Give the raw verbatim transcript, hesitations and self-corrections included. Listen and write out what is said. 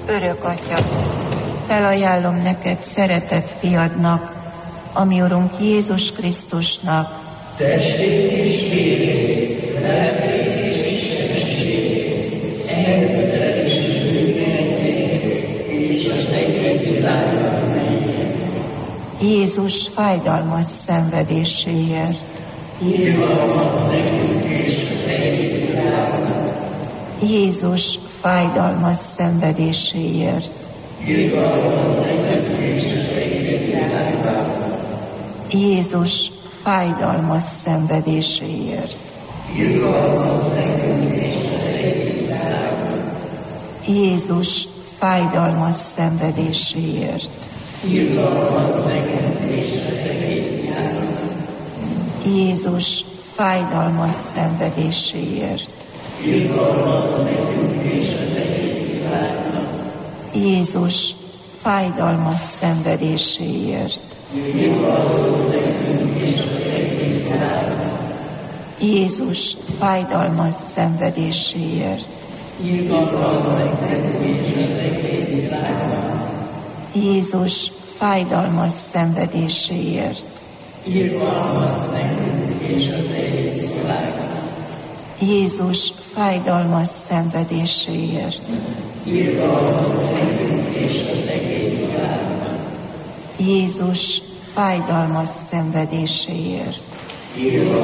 Örök Atya, felajánlom neked szeretett fiadnak, a mi Urunk Jézus Krisztusnak, testét és vérét, lelkét és istenségét, engedszeres bűneinkért, és az egész világban menjen. Jézus fájdalmas szenvedéséért, irgalmaz nekünk és az egész világnak. Jézus fájdalmas szenvedéséért, irgalmaz nekünk és az egész világnak. Jézus fájdalmas szenvedéséért, irgalmaz nekünk és az egész világnak. Jézus fájdalmas szenvedéséért, irgalmaz nekünk és az egész világnak. Jézus fájdalmas szenvedéséért, irgalmaz nekünk és az egész világnak. Jézus fájdalmas szenvedéséért, irgalmaz nekünk és az egész világnak. Jézus fájdalmas szenvedéséért, irgalmaz nekünk és az egész világnak. Jézus fájdalmas szenvedéséért, irgalmaz nekünk és az egész világnak. Jézus fájdalmas szenvedéséért, irgalmaz nekünk és az egész világnak. Jézus fájdalmas szenvedéséért, irgalmaz